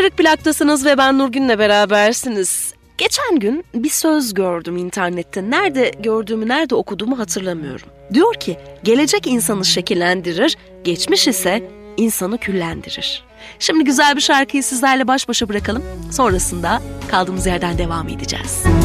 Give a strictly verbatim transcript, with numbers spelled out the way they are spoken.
Kırık Plak'tasınız ve ben Nurgün'le berabersiniz. Geçen gün bir söz gördüm internette. Nerede gördüğümü, nerede okuduğumu hatırlamıyorum. Diyor ki, gelecek insanı şekillendirir, geçmiş ise insanı küllendirir. Şimdi güzel bir şarkıyı sizlerle baş başa bırakalım. Sonrasında kaldığımız yerden devam edeceğiz.